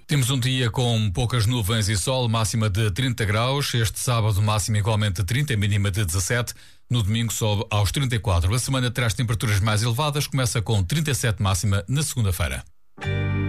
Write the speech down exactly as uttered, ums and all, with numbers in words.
Temos um dia com poucas nuvens e sol, máxima de trinta graus. Este sábado, máxima igualmente de trinta, mínima de dezassete. No domingo, sobe aos trinta e quatro. A semana traz temperaturas mais elevadas, começa com trinta e sete máxima na segunda-feira.